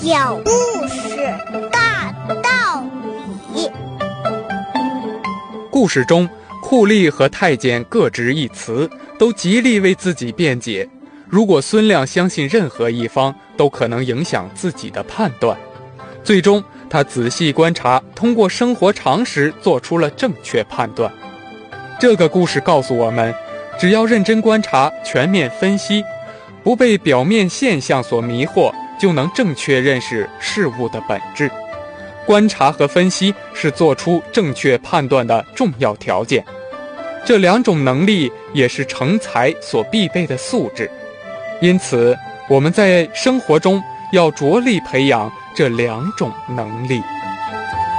讲故事大道理。 故事中，酷吏和太监各执一词，都极力为自己辩解。如果孙亮相信任何一方，都可能影响自己的判断。最终，他仔细观察，通过生活常识做出了正确判断。这个故事告诉我们，只要认真观察，全面分析，不被表面现象所迷惑，就能正确认识事物的本质。观察和分析是做出正确判断的重要条件，这两种能力也是成才所必备的素质。因此，我们在生活中要着力培养这两种能力。